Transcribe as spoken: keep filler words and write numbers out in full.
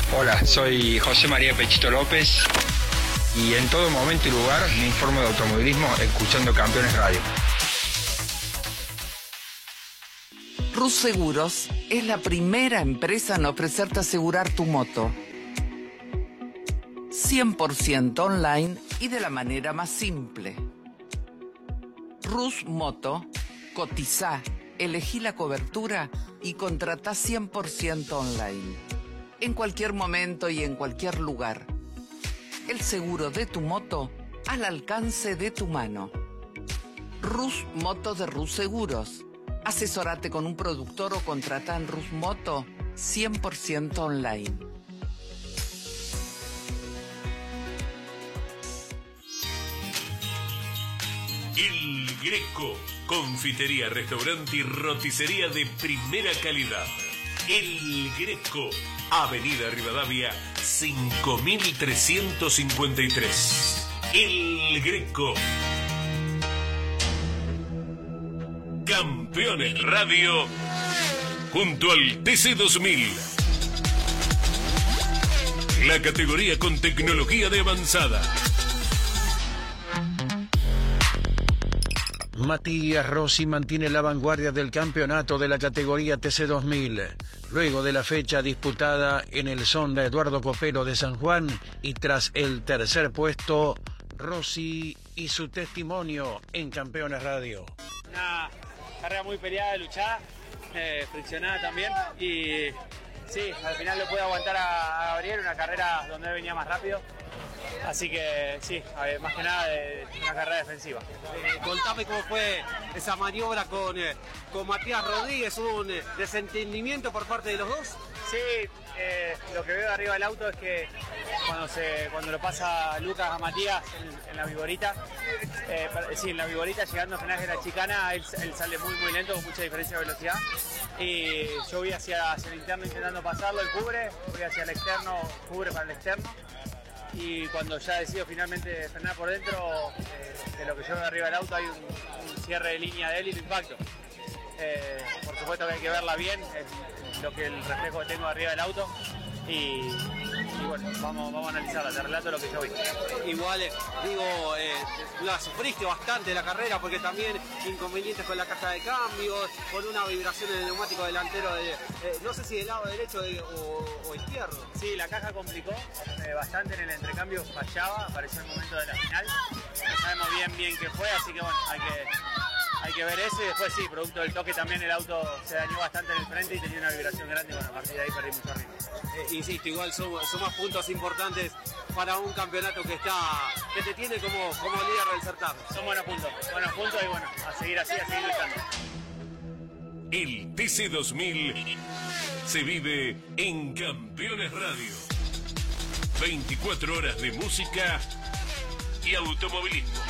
Hola, soy José María Pechito López y en todo momento y lugar me informo de automovilismo escuchando Campeones Radio. Rus Seguros es la primera empresa en ofrecerte asegurar tu moto. cien por ciento online y de la manera más simple. Rus Moto, cotizá, elegí la cobertura y contratá cien por ciento online. En cualquier momento y en cualquier lugar. El seguro de tu moto al alcance de tu mano. Rus Moto de Rus Seguros. Asesorate con un productor o contrata en Rus Moto cien por ciento online. El Greco, confitería, restaurante y roticería de primera calidad. El Greco, Avenida Rivadavia, cinco mil trescientos cincuenta y tres. El Greco. Campeones Radio, junto al T C dos mil. La categoría con tecnología de avanzada. Matías Rossi mantiene la vanguardia del campeonato de la categoría T C dos mil. Luego de la fecha disputada en el Sonda Eduardo Copero de San Juan y tras el tercer puesto, Rossi y su testimonio en Campeones Radio. Una carrera muy peleada, luchada, eh, friccionada también y sí, al final lo pude aguantar a, a Gabriel, una carrera donde él venía más rápido. Así que sí, más que nada de una carrera defensiva. Eh, contame cómo fue esa maniobra con, eh, con Matías Rodríguez, ¿hubo un eh, desentendimiento por parte de los dos? Sí, eh, lo que veo de arriba del auto es que cuando se cuando lo pasa Lucas a Matías en, en la Viborita, eh, sí, en la Viborita llegando a finales de la chicana, él, él sale muy muy lento con mucha diferencia de velocidad y yo voy hacia, hacia el interno intentando pasarlo, él cubre, voy hacia el externo, cubre para el externo. Y cuando ya decido finalmente frenar por dentro, eh, de lo que yo veo arriba del auto hay un, un cierre de línea de él y lo impacto. Eh, por supuesto que hay que verla bien, es lo que el reflejo que tengo arriba del auto y, y bueno, vamos, vamos a analizarla, te relato lo que yo vi. Igual, eh, digo, eh, la sufriste bastante la carrera porque también inconvenientes con la caja de cambios, con una vibración en el neumático delantero, de, eh, no sé si del lado derecho de, o, o izquierdo. Sí, la caja complicó eh, bastante en el entrecambio, fallaba, apareció el momento de la final, no sabemos bien bien qué fue, así que bueno, hay que... Hay que ver eso y después sí, producto del toque también el auto se dañó bastante en el frente y tenía una vibración grande y bueno, a partir de ahí perdí mucho ritmo. Eh, insisto, igual son, son más puntos importantes para un campeonato que está que te tiene como, como líder del certamen. Son buenos puntos, buenos puntos y bueno, a seguir así, a seguir luchando. El T C dos mil se vive en Campeones Radio. veinticuatro horas de música y automovilismo.